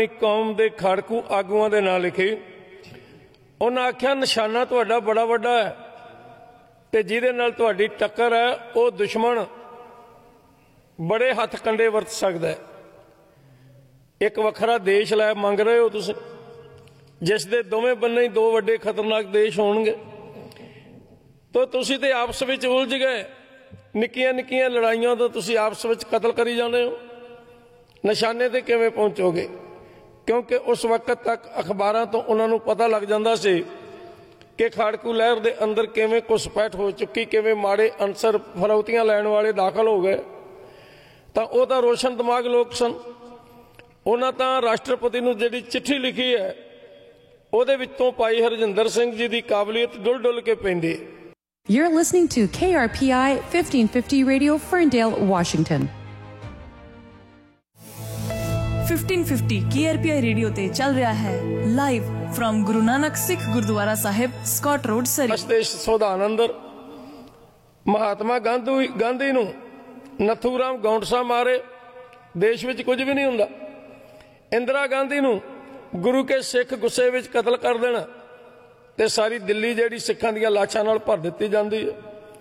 कौम के खाड़कू आगुआं दे नाम लिखी। उन्हें आख्या निशाना तुहाडा बड़ा वड्डा है ते जिहदे नाल तुहाडी टक्कर है वो दुश्मन बड़े हथ कंडे वरत सकदा है। एक वखरा देश लै मंग रहे हो तुसीं, जिस दे दोवें बन्ने ही दो वड्डे खतरनाक देश होणगे, तो तुसीं ते आपस विच उलझ गए। निक्कियां निक्कियां लड़ाइयां तो तुसीं आपस विच कतल करी जाने हो, निशाने ते किवें पहुंचोगे? क्योंकि उस वक्त तक अखबारां तो उन्होंने पता लग जाता सी कि खाड़कू लहर के अंदर किवें घुसपैठ हो चुकी, किवें माड़े अंसर फरौतियां लैण वाले दाखिल हो गए। तो वह तो रोशन दिमाग लोग सन। उन्होंने तो राष्ट्रपति नूं जिहड़ी चिट्ठी लिखी है उहदे विचों भाई हरजिंदर सिंह जी की काबलियत डुल डुल के पैंदी है। You're listening to KRPI 1550 Radio, Ferndale, Washington. 1550 KRPI radio ते चल रहा है live from Guru Nanak Sikh gurdwara Sahib, Scott road, सरी। देश संविधान अंदर महात्मा गांधी नूं नथूराम गौंडसा मारे, देश विच कुछ भी नहीं हुंदा। इंदिरा गांधी नूं गुरु के सिख गुस्से विच कतल कर देना ते सारी दिल्ली जिहड़ी सिखां दीयां लाशां नाल भर दित्ती जांदी है।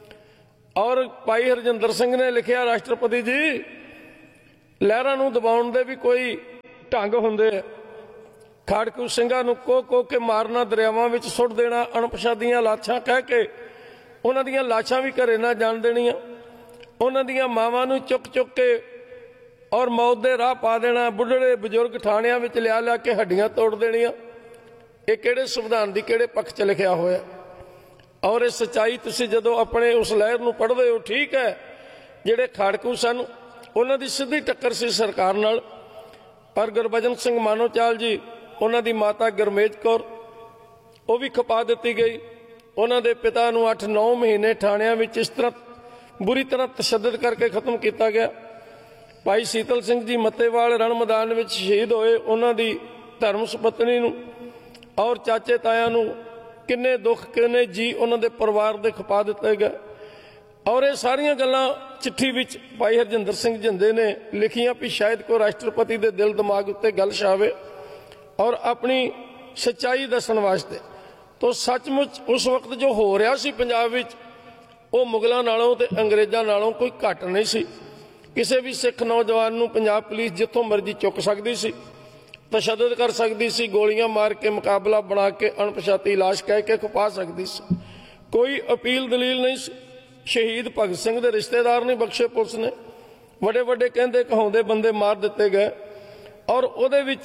और भाई हरजिंदर सिंह ने लिखिया, राष्ट्रपति जी लहरां नूं दबाउण दे भी कोई ढंग हुंदे आ। खाड़कू ਸਿੰਘਾਂ ਨੂੰ को के मारना, दरियावां विच सुੱਟ देना, अणपछातीਆਂ लाशां कह के उन्हां दीयां लाशां भी घरे ना जाण देणीਆਂ, उन्हां दीयां मावां नूं चुक चुक के और मौत दे राह पा देना, बुढ़ड़े बजुर्ग थाणिਆਂ विच लिया के हड्डियां तोड़ देणीਆਂ। ये किहड़े संविधान दी किहड़े पक्ष च लिखिया होया? और ये सच्चाई तुसीं जदों अपने उस लहर नूं पढ़दे हो, ठीक है जिहड़े खाड़कू सन उन्हां दी सीधी टक्कर सी सरकार नाल, पर गुरबचन सिंह मानोचाल जी उन्हां दी माता गुरमेज कौर वो भी खपा दित्ती गई। उन्हां दे पिता नूं 8-9 महीने थाणिਆਂ विच इस तरह बुरी तरह तशद्दद करके खत्म किया गया। भाई शीतल सिंह जी मत्तेवाल रण मैदान में शहीद होए, उन्हां दी धर्म सुपत्नी नूं और चाचे ताया नूं किन्ने दुख किन्ने जी उन्हां दे परिवार दे खपा दिते गए। और ये सारियां गल्लां चिट्ठी विच भाई हरजिंदर सिंह जिंदे ने लिखियां भी शायद कोई राष्ट्रपति दे दिल दिमाग उत्ते गल छावे और अपनी सच्चाई दस्सण वास्ते। तो सचमुच उस वक्त जो हो रहा सी पंजाब विच वो मुगलों नालों ते अंग्रेज़ों नालों कोई घट नहीं सी। किसी भी सिख नौजवान नूं पंजाब पुलिस जिथों मर्जी चुक सकती सी, तशद्दद कर सकती सी, गोलियां मार के मुकाबला बना के अणपछाती लाश कह के खपा सकती सी। कोई अपील दलील नहीं सी। शहीद भगत सिंह दे रिश्तेदार नहीं बख्शे पुलिस ने, बड़े बड़े कहंदे कहाउंदे बंदे मार दिते गए। और उहदे विच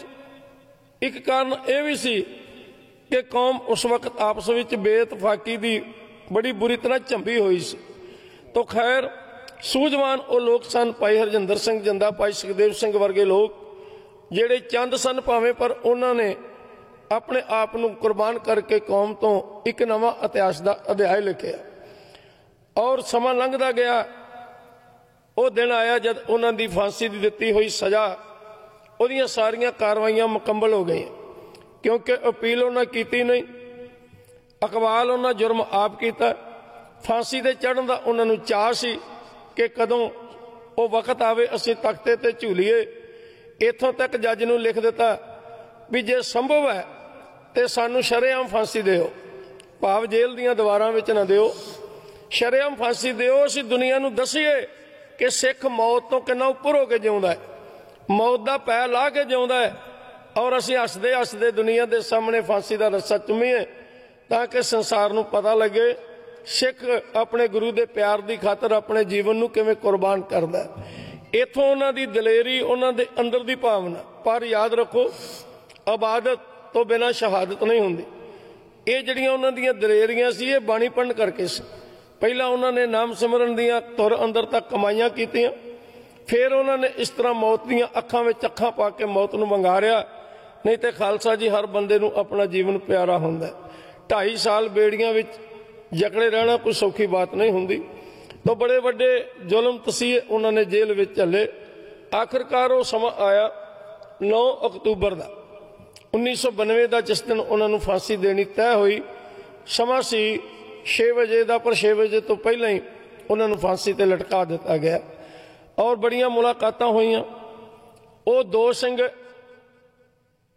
एक कारण यह भी सी कि कौम उस वक्त आपस विच बेइतफाकी दी बड़ी बुरी तरह झंबी हुई सी। तो खैर सूझवान वो लोग सन, भाई हरजिंदर सिंह जिंदा, भाई सुखदेव सिंह वर्गे लोग जिहड़े चंद सन भावें, पर उन्होंने अपने आप नूं कुर्बान करके कौम तो एक नवां इतिहास का अध्याय लिखिया। और समा लंघदा गया, वो दिन आया जब उन्हां दी फांसी दी दित्ती हुई सज़ा उहदियां सारियां कार्रवाइयां मुकम्मल हो गई, क्योंकि अपील उन्हां कीती नहीं, अकबाल उन्हां जुर्म आप कीता। फांसी ते चढ़न दा उन्हां नूं चाह सी कि कदों वो वक्त आवे असीं तख्ते ते झूलीए। इत्थों तक जज नूं लिख दिता भी जे संभव है तो सानू शरेआम फांसी दिओ, भाव जेल दीआं दीवारां विच ना दिओ, शरेआम फांसी दिओ। असीं दुनिया नूं दसीए कि सिख मौत तो कितना उपर हो के जिउंदा है, मौत का पै ला के जिउंदा है। और असीं हसदे हसदे दुनिया के सामने फांसी का रस्सा चुमीए ताकि संसार नूं पता लगे सिख अपने गुरु के प्यार की खातर अपने जीवन नूं किवें कुर्बान करदा है। इत्थों उन्हां दी दलेरी, उन्हां दे अंदर दी भावना। पर याद रखो इबादत तो बिना शहादत नहीं हुंदी। ये जिहड़ियां उन्हां दीयां दलेरियां सी ये बाणी पढ़न करके सी। पहला उन्होंने नाम सिमरन दियां तुर अंदर तक कमाइयां कीतियां, फिर उन्होंने इस तरह मौत दीयां अखां विच अखां पा के मौत नूं वंगारिया। नहीं तो खालसा जी हर बंदे नूं अपना जीवन प्यारा हुंदा है। 2.5 साल बेड़ियां विच जकड़े रहना कोई सौखी बात नहीं हुंदी। तो बड़े बड़े जुल्म तसीहे उन्होंने जेल में झले। आखिरकार वो समा आया 9 अक्तूबर का 1992 का, जिस दिन उन्होंने फांसी देनी तय हुई। समा सी 6 बजे का, पर 6 बजे तो पहले ही उन्होंने फांसी ते लटका दिता गया। और बड़ियां मुलाकातां हुई। वो 2 सिंह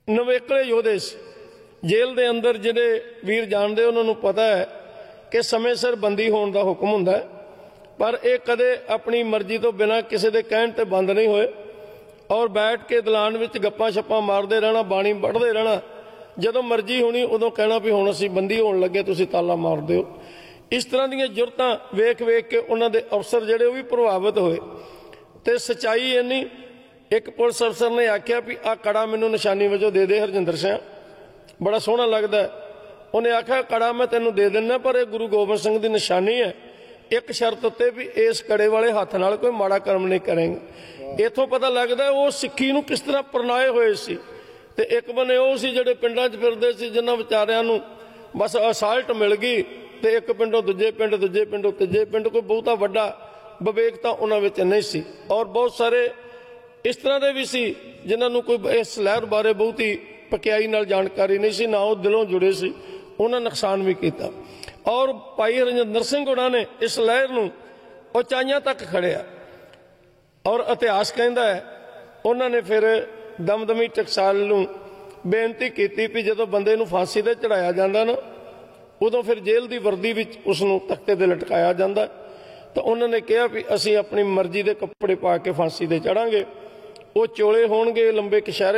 ਨਵੇਕਲੇ ਯੋਧੇ ਸੀ। ਜੇਲ੍ਹ ਦੇ ਅੰਦਰ ਜਿਹੜੇ ਵੀਰ ਜਾਣਦੇ ਉਹਨਾਂ ਨੂੰ ਪਤਾ ਹੈ ਕਿ ਸਮੇਂ ਸਿਰ ਬੰਦੀ ਹੋਣ ਦਾ ਹੁਕਮ ਹੁੰਦਾ ਹੈ, ਪਰ ਇਹ ਕਦੇ ਆਪਣੀ ਮਰਜ਼ੀ ਤੋਂ ਬਿਨਾਂ ਕਿਸੇ ਦੇ ਕਹਿਣ ਤੇ ਬੰਦ ਨਹੀਂ ਹੋਏ ਔਰ ਬੈਠ ਕੇ ਦਲਾਨ ਵਿੱਚ ਗੱਪਾਂ ਛੱਪਾਂ ਮਾਰਦੇ ਰਹਿਣਾ, ਬਾਣੀ ਪੜ੍ਹਦੇ ਰਹਿਣਾ। ਜਦੋਂ ਮਰਜ਼ੀ ਹੋਣੀ ਉਦੋਂ ਕਹਿਣਾ ਵੀ ਹੁਣ ਅਸੀਂ ਬੰਦੀ ਹੋਣ ਲੱਗੇ, ਤੁਸੀਂ ਤਾਲਾ ਮਾਰ ਦਿਓ। ਇਸ ਤਰ੍ਹਾਂ ਦੀਆਂ ਜੁਰਤਾਂ ਵੇਖ ਵੇਖ ਕੇ ਉਹਨਾਂ ਦੇ ਅਫਸਰ ਜਿਹੜੇ ਉਹ ਵੀ ਪ੍ਰਭਾਵਿਤ ਹੋਏ। ਤੇ ਸੱਚਾਈ ਇੰਨੀ, ਇੱਕ ਪੁਲਿਸ ਅਫਸਰ ਨੇ ਆਖਿਆ ਵੀ ਆਹ ਕੜਾ ਮੈਨੂੰ ਨਿਸ਼ਾਨੀ ਵਜੋਂ ਦੇ ਦੇ ਹਰਜਿੰਦਰ ਸਿੰਘ, ਬੜਾ ਸੋਹਣਾ ਲੱਗਦਾ। ਉਹਨੇ ਆਖਿਆ ਕੜਾ ਮੈਂ ਤੈਨੂੰ ਦੇ ਦਿੰਦਾ, ਪਰ ਇਹ ਗੁਰੂ ਗੋਬਿੰਦ ਸਿੰਘ ਦੀ ਨਿਸ਼ਾਨੀ ਹੈ, ਇੱਕ ਸ਼ਰਤ ਉੱਤੇ ਵੀ ਇਸ ਕੜੇ ਵਾਲੇ ਹੱਥ ਨਾਲ ਕੋਈ ਮਾੜਾ ਕਰਮ ਨਹੀਂ ਕਰੇਂਗੇ। ਇੱਥੋਂ ਪਤਾ ਲੱਗਦਾ ਉਹ ਸਿੱਖੀ ਨੂੰ ਕਿਸ ਤਰ੍ਹਾਂ ਪਰਨਾਏ ਹੋਏ ਸੀ। ਤੇ ਇੱਕ ਬੰਨੇ ਉਹ ਸੀ ਜਿਹੜੇ ਪਿੰਡਾਂ 'ਚ ਫਿਰਦੇ ਸੀ, ਜਿਨ੍ਹਾਂ ਵਿਚਾਰਿਆਂ ਨੂੰ ਬਸ ਅਸਾਲਟ ਮਿਲ ਗਈ ਤੇ ਇੱਕ ਪਿੰਡੋਂ ਦੂਜੇ ਪਿੰਡ, ਦੂਜੇ ਪਿੰਡੋਂ ਤੀਜੇ ਪਿੰਡ, ਕੋਈ ਬਹੁਤਾ ਵੱਡਾ ਵਿਵੇਕਤਾ ਉਹਨਾਂ ਵਿੱਚ ਨਹੀਂ ਸੀ। ਔਰ ਬਹੁਤ ਸਾਰੇ ਇਸ ਤਰ੍ਹਾਂ ਦੇ ਵੀ ਸੀ ਜਿਨ੍ਹਾਂ ਨੂੰ ਕੋਈ ਇਸ ਲਹਿਰ ਬਾਰੇ ਬਹੁਤੀ ਪਕਿਆਈ ਨਾਲ ਜਾਣਕਾਰੀ ਨਹੀਂ ਸੀ, ਨਾ ਉਹ ਦਿਲੋਂ ਜੁੜੇ ਸੀ, ਉਹਨਾਂ ਨੁਕਸਾਨ ਵੀ ਕੀਤਾ। ਔਰ ਭਾਈ ਹਰਜਿੰਦਰ ਸਿੰਘ ਹੋਣਾ ਨੇ ਇਸ ਲਹਿਰ ਨੂੰ ਉਚਾਈਆਂ ਤੱਕ ਖੜਿਆ। ਔਰ ਇਤਿਹਾਸ ਕਹਿੰਦਾ ਹੈ ਉਹਨਾਂ ਨੇ ਫਿਰ ਦਮਦਮੀ ਟਕਸਾਲ ਨੂੰ ਬੇਨਤੀ ਕੀਤੀ ਵੀ ਜਦੋਂ ਬੰਦੇ ਨੂੰ ਫਾਂਸੀ ਤੇ ਚੜਾਇਆ ਜਾਂਦਾ ਨਾ, ਉਦੋਂ ਫਿਰ ਜੇਲ੍ਹ ਦੀ ਵਰਦੀ ਵਿੱਚ ਉਸ ਨੂੰ ਤਖਤੇ ਤੇ ਲਟਕਾਇਆ ਜਾਂਦਾ। ਤਾਂ ਉਹਨਾਂ ਨੇ ਕਿਹਾ ਵੀ ਅਸੀਂ ਆਪਣੀ ਮਰਜ਼ੀ ਦੇ ਕੱਪੜੇ ਪਾ ਕੇ ਫਾਂਸੀ ਤੇ ਚੜਾਂਗੇ, ਉਹ ਚੋਲੇ ਹੋਣਗੇ, ਲੰਬੇ ਕਛਹਿਰੇ